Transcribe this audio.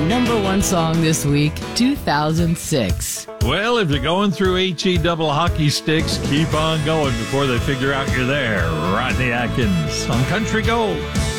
number one song this week, 2006. Well, if you're going through HE double hockey sticks, keep on going before they figure out you're there. Rodney Atkins on Country Gold.